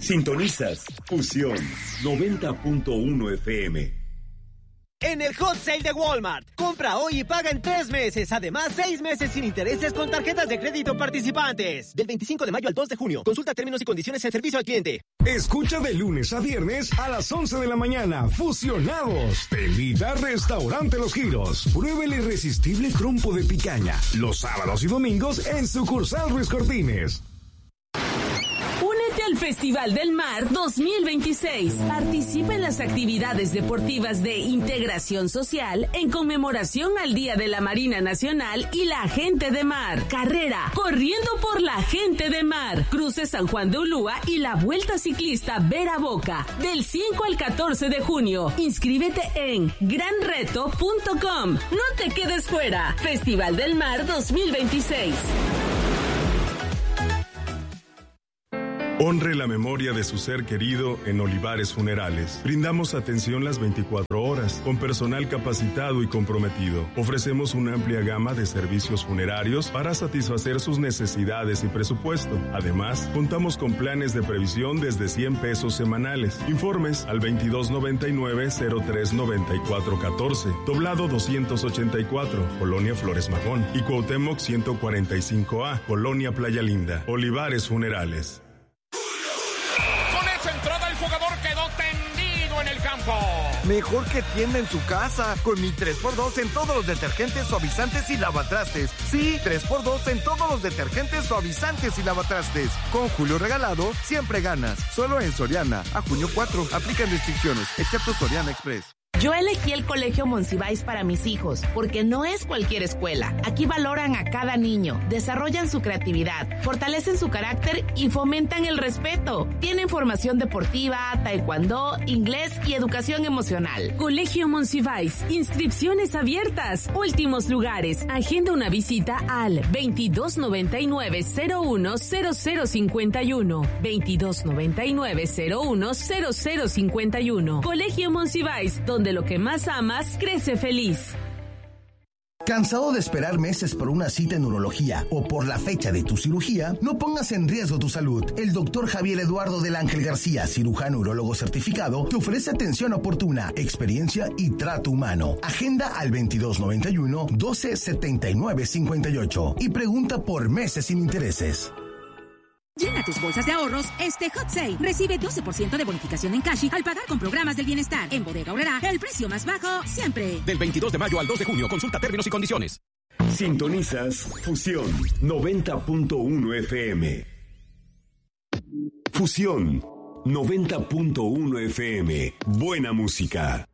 Sintonizas Fusión 90.1 FM. En el Hot Sale de Walmart, compra hoy y paga en 3 meses. Además, 6 meses sin intereses con tarjetas de crédito participantes. Del 25 de mayo al 2 de junio. Consulta términos y condiciones en servicio al cliente. Escucha de lunes a viernes a las 11 de la mañana. Fusionados. Te invita Restaurante Los Giros. Prueba el irresistible trompo de picaña. Los sábados y domingos en sucursal Ruiz Cortines. Únete al Festival del Mar 2026. Participa en las actividades deportivas de integración social en conmemoración al Día de la Marina Nacional y la Gente de Mar. Carrera Corriendo por la Gente de Mar. Cruce San Juan de Ulúa y la Vuelta Ciclista Vera Boca. Del 5 al 14 de junio. Inscríbete en granreto.com. No te quedes fuera. Festival del Mar 2026. Honre la memoria de su ser querido en Olivares Funerales. Brindamos atención las 24 horas, con personal capacitado y comprometido. Ofrecemos una amplia gama de servicios funerarios para satisfacer sus necesidades y presupuesto. Además, contamos con planes de previsión desde 100 pesos semanales. Informes al 2299-039414, Doblado 284, Colonia Flores Magón, y Cuauhtémoc 145A, Colonia Playa Linda. Olivares Funerales. Mejor que tienda en su casa, con mi 3x2 en todos los detergentes, suavizantes y lavatrastes. Sí, 3x2 en todos los detergentes, suavizantes y lavatrastes. Con Julio regalado, siempre ganas. Solo en Soriana. A junio 4. Aplican restricciones, excepto Soriana Express. Yo elegí el Colegio Monsiváis para mis hijos, porque no es cualquier escuela. Aquí valoran a cada niño, desarrollan su creatividad, fortalecen su carácter y fomentan el respeto. Tienen formación deportiva, taekwondo, inglés y educación emocional. Colegio Monsiváis, inscripciones abiertas. Últimos lugares. Agenda una visita al 2299-010051. 2299-010051. Colegio Monsiváis, donde lo que más amas crece feliz. ¿Cansado de esperar meses por una cita en urología o por la fecha de tu cirugía? No pongas en riesgo tu salud. El doctor Javier Eduardo del Ángel García, cirujano urólogo certificado, te ofrece atención oportuna, experiencia y trato humano. Agenda al 2291-127958 y pregunta por meses sin intereses. Llena tus bolsas de ahorros este Hot Sale. Recibe 12% de bonificación en Cashi al pagar con programas del bienestar. En Bodega Aurrerá, el precio más bajo siempre. Del 22 de mayo al 2 de junio. Consulta términos y condiciones. Sintonizas Fusión 90.1 FM. Fusión 90.1 FM. Buena música.